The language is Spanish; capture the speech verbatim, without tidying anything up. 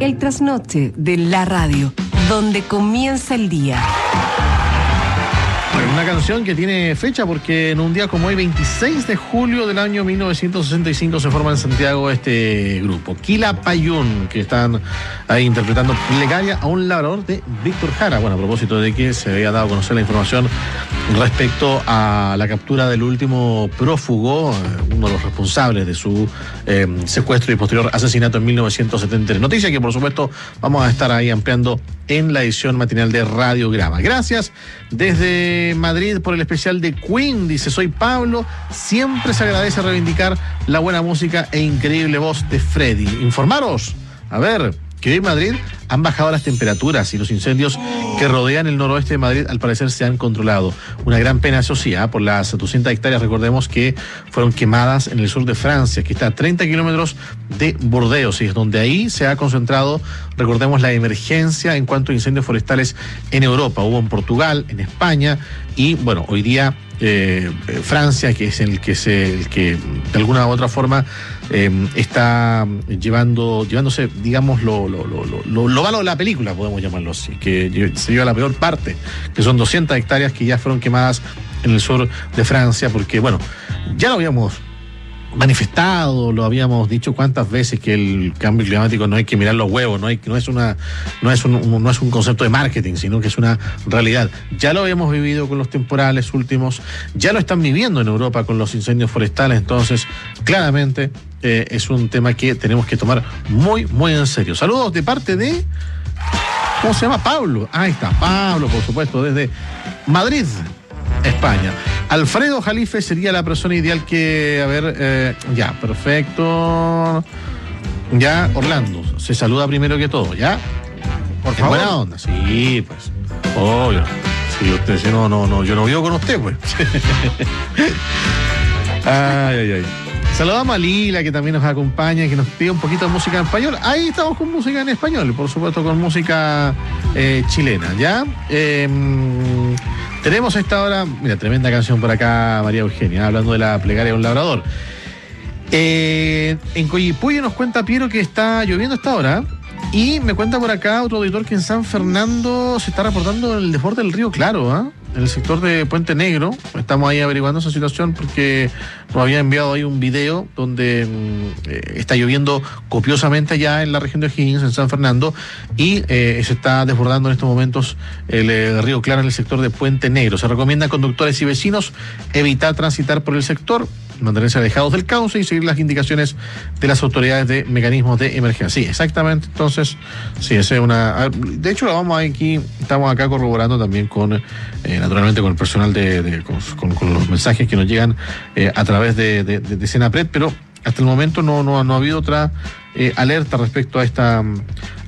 El trasnoche de la radio, donde comienza el día. Una canción que tiene fecha porque en un día como hoy, veintiséis de julio del año mil novecientos sesenta y cinco, se forma en Santiago este grupo, Quilapayún, que están ahí interpretando Plegaria a un labrador de Víctor Jara. Bueno, a propósito de que se había dado a conocer la información respecto a la captura del último prófugo, uno de los responsables de su eh, secuestro y posterior asesinato en mil novecientos setenta y tres. Noticia que por supuesto vamos a estar ahí ampliando en la edición matinal de Radiograma. Gracias desde Madrid por el especial de Queen, dice: soy Pablo, siempre se agradece reivindicar la buena música e increíble voz de Freddy. Informaros, a ver, que hoy en Madrid han bajado las temperaturas y los incendios que rodean el noroeste de Madrid al parecer se han controlado. Una gran pena, eso sí, ¿eh? por las doscientas hectáreas, recordemos, que fueron quemadas en el sur de Francia, que está a treinta kilómetros de Burdeos, y es donde ahí se ha concentrado, recordemos, la emergencia en cuanto a incendios forestales en Europa. Hubo en Portugal, en España, y bueno, hoy día eh, Francia, que es el que se, el que de alguna u otra forma eh, está llevando, llevándose, digamos, lo, lo, lo, lo, lo malo de la película, podemos llamarlo así, que se lleva la peor parte, que son doscientas hectáreas que ya fueron quemadas en el sur de Francia, porque bueno, ya lo habíamos manifestado, lo habíamos dicho cuántas veces, que el cambio climático no hay que mirar los huevos, no hay, no es una, no es un, no es un concepto de marketing, sino que es una realidad. Ya lo habíamos vivido con los temporales últimos, ya lo están viviendo en Europa con los incendios forestales, entonces claramente eh, es un tema que tenemos que tomar muy, muy en serio. Saludos de parte de, ¿cómo se llama? Pablo. Ahí está, Pablo, por supuesto, desde Madrid, España. Alfredo Jalife sería la persona ideal que, a ver, eh, ya, perfecto. Ya, Orlando, se saluda primero que todo, ¿ya? Por favor. Buena onda, sí, pues. Obvio. Si usted, si no, no, no, yo no vivo con usted, pues. Ay, ay, ay. Saludamos a Lila, que también nos acompaña, que nos pide un poquito de música en español. Ahí estamos con música en español, por supuesto con música eh, chilena, ¿ya? Eh, tenemos a esta hora, mira, tremenda canción por acá, María Eugenia, hablando de la plegaria de un labrador. Eh, en Coyipulli nos cuenta Piero que está lloviendo a esta hora. Y me cuenta por acá otro auditor que en San Fernando se está reportando el desborde del río Claro, ¿eh? en el sector de Puente Negro. Estamos ahí averiguando esa situación porque nos había enviado ahí un video donde eh, está lloviendo copiosamente allá en la región de O'Higgins, en San Fernando, y eh, se está desbordando en estos momentos el, el río Claro en el sector de Puente Negro. Se recomienda a conductores y vecinos evitar transitar por el sector, mantenerse alejados del cauce y seguir las indicaciones de las autoridades de mecanismos de emergencia. Sí, exactamente. Entonces, sí, esa es una... De hecho, lo vamos aquí, estamos acá corroborando también con, eh, naturalmente, con el personal de, de con, con, con los mensajes que nos llegan eh, a través de, de, de, de Senapred, pero hasta el momento no, no, no ha habido otra eh, alerta respecto a esta